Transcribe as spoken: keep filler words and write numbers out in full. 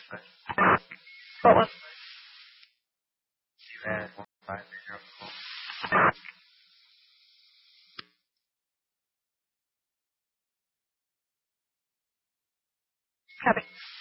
What was You add one five zero. Copy.